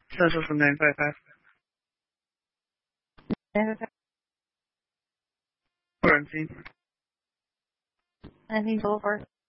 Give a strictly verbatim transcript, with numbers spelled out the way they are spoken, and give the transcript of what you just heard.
Central from nine five five. Quarantine. Anything over?